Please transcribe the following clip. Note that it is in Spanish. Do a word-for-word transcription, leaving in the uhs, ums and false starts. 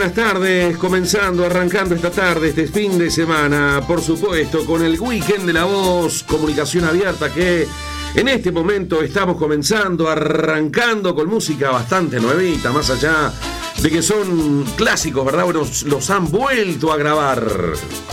buenas tardes, comenzando, arrancando esta tarde, este fin de semana, por supuesto, con el Weekend de la Voz, comunicación abierta que en este momento estamos comenzando, arrancando con música bastante nuevita, más allá de que son clásicos, ¿verdad? Bueno, los han vuelto a grabar.